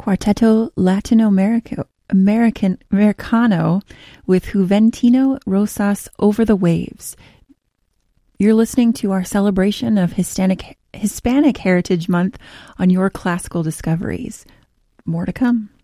Quarteto Americano with Juventino Rosas Over the Waves. You're listening to our celebration of Hispanic Heritage Month on Your Classical Discoveries. More to come.